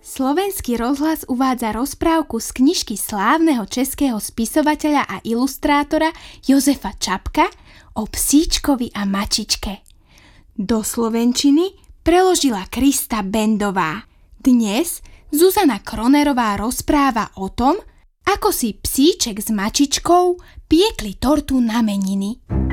Slovenský rozhlas uvádza rozprávku z knižky slávneho českého spisovateľa a ilustrátora Jozefa Čapka o psíčkovi a mačičke. Do slovenčiny preložila Krista Bendová. Dnes Zuzana Kronerová rozpráva o tom, ako si psíček s mačičkou piekli tortu na meniny.